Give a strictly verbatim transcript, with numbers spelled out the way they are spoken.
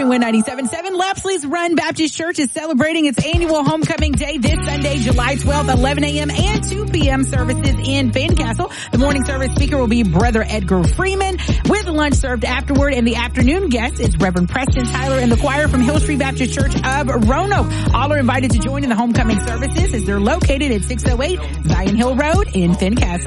point one ninety-seven point seven. Lapsley's Run Baptist Church is celebrating its annual homecoming day this Sunday, July twelfth, eleven a.m. and two p.m. services in Fincastle. The morning service speaker will be Brother Edgar Freeman, with lunch served afterward, and the afternoon guest is Reverend Preston Tyler and the choir from Hill Street Baptist Church of Roanoke. All are invited to join in the homecoming services as they're located at six oh eight Zion Hill Road in Fincastle.